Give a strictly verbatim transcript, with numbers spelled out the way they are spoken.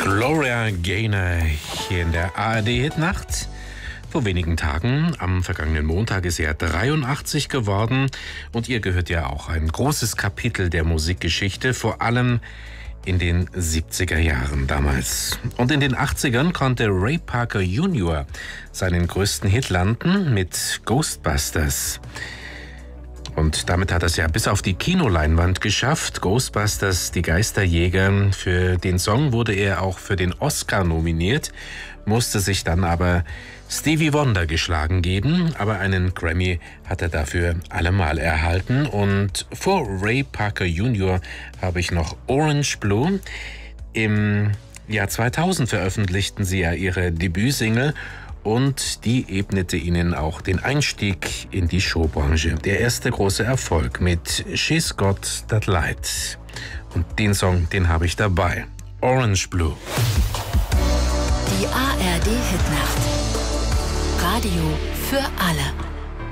Gloria Gaynor hier in der A R D-Hitnacht. Vor wenigen Tagen, am vergangenen Montag, ist er dreiundachtzig geworden. Und ihr gehört ja auch ein großes Kapitel der Musikgeschichte, vor allem in den siebziger Jahren damals. Und in den achtzigern konnte Ray Parker Junior seinen größten Hit landen mit Ghostbusters. Und damit hat er es ja bis auf die Kinoleinwand geschafft. Ghostbusters, die Geisterjäger. Für den Song wurde er auch für den Oscar nominiert, musste sich dann aber Stevie Wonder geschlagen geben. Aber einen Grammy hat er dafür allemal erhalten. Und vor Ray Parker Junior habe ich noch Orange Blue. Im Jahr zweitausend veröffentlichten sie ja ihre Debütsingle. Und die ebnete ihnen auch den Einstieg in die Showbranche. Der erste große Erfolg mit She's Got That Light. Und den Song, den habe ich dabei. Orange Blue. Die A R D-Hitnacht. Radio für alle.